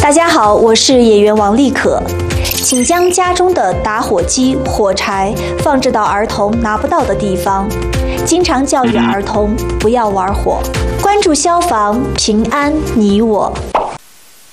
大家好，我是演员王丽可。请将家中的打火机、火柴放置到儿童拿不到的地方，经常教育儿童不要玩火。关注消防，平安你我。